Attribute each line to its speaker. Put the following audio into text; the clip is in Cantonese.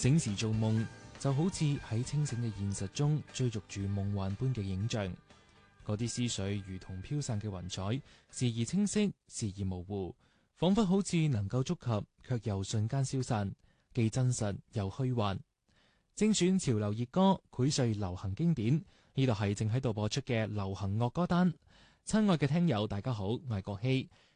Speaker 1: 醒時做夢，就好似喺清醒嘅現實中追逐住夢幻般嘅影像，嗰啲思緒如同飄散嘅雲彩，時而清晰，時而模糊，仿佛好似能夠觸及，卻又瞬間消散，既真實又虛幻。精選潮流熱歌，膾碎流行經典，呢度係正喺度播出嘅流行樂歌單。親愛嘅聽友大家好，我係國希。